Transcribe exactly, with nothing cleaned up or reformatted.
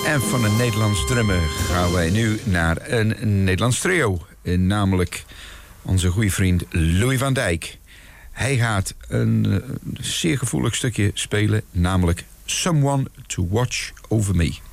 En van een Nederlands drummer gaan wij nu naar een Nederlands trio. Namelijk onze goede vriend Louis van Dijk. Hij gaat een uh, zeer gevoelig stukje spelen, namelijk Someone to Watch Over Me.